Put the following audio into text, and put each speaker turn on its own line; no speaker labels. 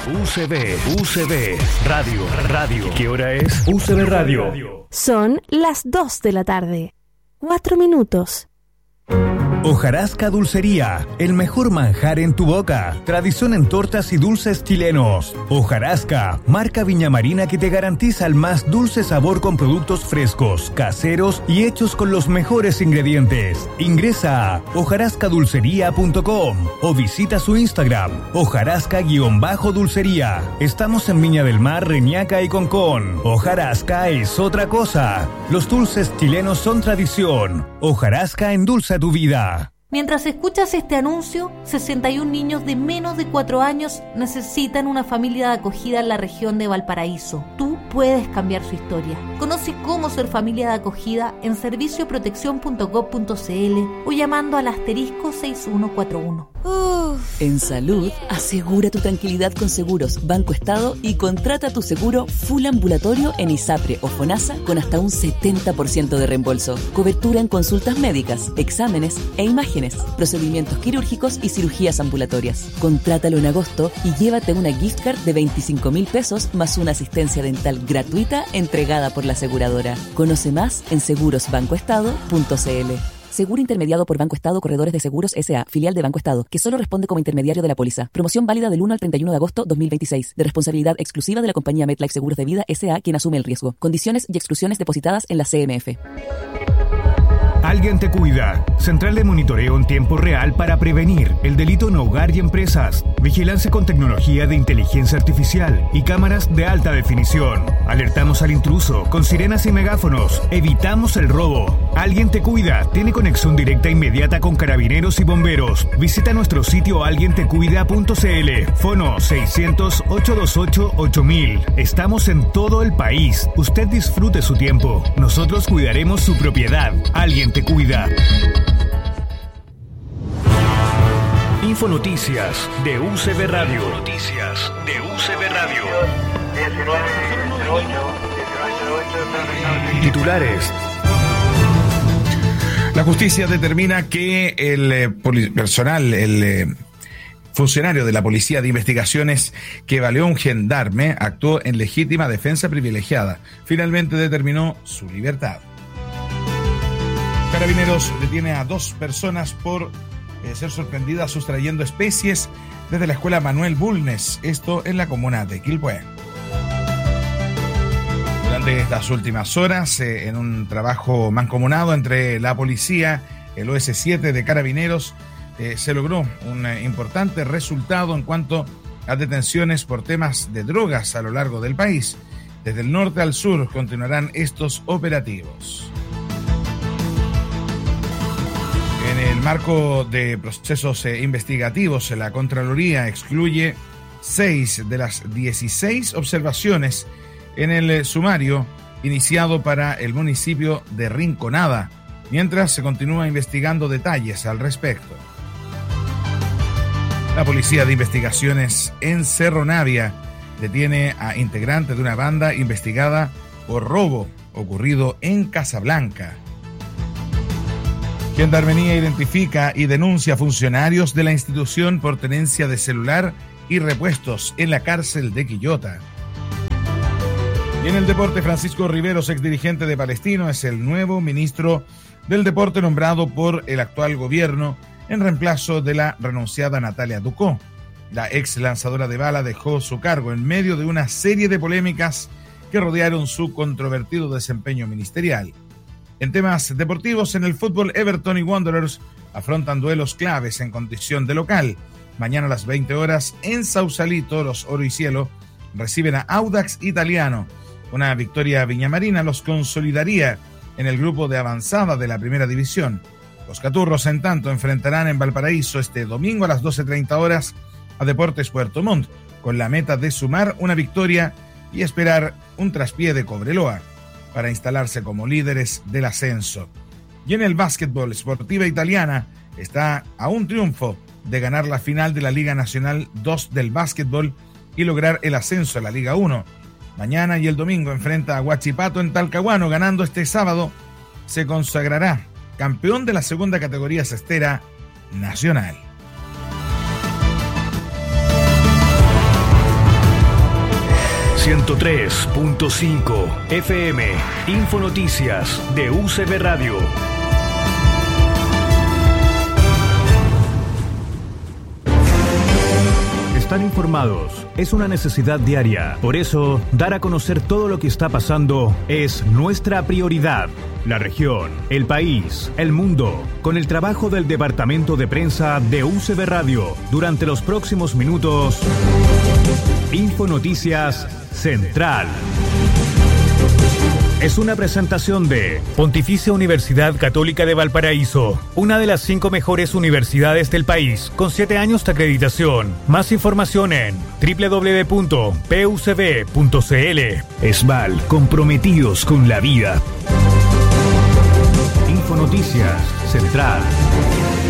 UCB Radio. ¿Qué hora es? UCB Radio.
Son las 2 de la tarde. 4 minutos.
Hojarasca Dulcería, el mejor manjar en tu boca. Tradición en tortas y dulces chilenos. Hojarasca, marca viñamarina que te garantiza el más dulce sabor con productos frescos, caseros y hechos con los mejores ingredientes. Ingresa a hojarascadulcería.com o visita su Instagram, hojarasca_dulcería. Estamos en Viña del Mar, Reñaca y Concón. Hojarasca es otra cosa. Los dulces chilenos son tradición. Hojarasca endulza tu vida.
Mientras escuchas este anuncio, 61 niños de menos de 4 años necesitan una familia de acogida en la región de Valparaíso. Tú puedes cambiar su historia. Conoce cómo ser familia de acogida en servicioprotección.gov.cl o llamando al asterisco 6141.
En salud, asegura tu tranquilidad con Seguros Banco Estado y contrata tu seguro full ambulatorio en ISAPRE o FONASA con hasta un 70% de reembolso. Cobertura en consultas médicas, exámenes e imágenes, procedimientos quirúrgicos y cirugías ambulatorias. Contrátalo en agosto y llévate una gift card de 25.000 pesos más una asistencia dental gratuita entregada por la aseguradora. Conoce más en segurosbancoestado.cl. Seguro intermediado por Banco Estado Corredores de Seguros S.A., filial de Banco Estado, que solo responde como intermediario de la póliza. Promoción válida del 1 al 31 de agosto 2026. De responsabilidad exclusiva de la compañía MetLife Seguros de Vida S.A., quien asume el riesgo. Condiciones y exclusiones depositadas en la CMF.
Alguien te cuida. Central de monitoreo en tiempo real para prevenir el delito en hogar y empresas. Vigilancia con tecnología de inteligencia artificial y cámaras de alta definición. Alertamos al intruso con sirenas y megáfonos. Evitamos el robo. Alguien te cuida. Tiene conexión directa inmediata con carabineros y bomberos. Visita nuestro sitio alguientecuida.cl. Fono 600-828-8000. Estamos en todo el país. Usted disfrute su tiempo. Nosotros cuidaremos su propiedad. Alguien te cuida.
Infonoticias de UCB Radio. Titulares.
La justicia determina que el funcionario de la Policía de Investigaciones que baleó a un gendarme actuó en legítima defensa privilegiada. Finalmente determinó su libertad. Carabineros detiene a 2 personas por ser sorprendidas sustrayendo especies desde la escuela Manuel Bulnes, esto en la comuna de Quilpué. Durante estas últimas horas, en un trabajo mancomunado entre la policía, el OS7 de Carabineros, se logró un importante resultado en cuanto a detenciones por temas de drogas a lo largo del país. Desde el norte al sur continuarán estos operativos. En el marco de procesos investigativos, la Contraloría excluye 6 de las 16 observaciones en el sumario iniciado para el municipio de Rinconada, mientras se continúa investigando detalles al respecto. La Policía de Investigaciones en Cerro Navia detiene a integrantes de una banda investigada por robo ocurrido en Casablanca. Gendarmería identifica y denuncia a funcionarios de la institución por tenencia de celular y repuestos en la cárcel de Quillota. Y en el deporte, Francisco Riveros, exdirigente de Palestino, es el nuevo ministro del deporte nombrado por el actual gobierno en reemplazo de la renunciada Natalia Ducó. La ex lanzadora de bala dejó su cargo en medio de una serie de polémicas que rodearon su controvertido desempeño ministerial. En temas deportivos, en el fútbol, Everton y Wanderers afrontan duelos claves en condición de local. Mañana a las 20 horas en Sausalito, los Oro y Cielo reciben a Audax Italiano. Una victoria viñamarina los consolidaría en el grupo de avanzada de la primera división. Los Caturros, en tanto, enfrentarán en Valparaíso este domingo a las 12:30 horas a Deportes Puerto Montt, con la meta de sumar una victoria y esperar un traspié de Cobreloa para instalarse como líderes del ascenso. Y en el básquetbol, Sportiva Italiana está a un triunfo de ganar la final de la Liga Nacional 2 del básquetbol y lograr el ascenso a la Liga 1. Mañana y el domingo enfrenta a Huachipato en Talcahuano. Ganando este sábado, se consagrará campeón de la segunda categoría cestera nacional.
103.5 FM. Infonoticias de UCB Radio. Estar informados es una necesidad diaria. Por eso, dar a conocer todo lo que está pasando es nuestra prioridad. La región, el país, el mundo, con el trabajo del Departamento de Prensa de UCB Radio. Durante los próximos minutos, Infonoticias Central. Es una presentación de Pontificia Universidad Católica de Valparaíso, una de las 5 mejores universidades del país, con 7 años de acreditación. Más información en www.pucb.cl. ESVAL, comprometidos con la vida. Infonoticias Central.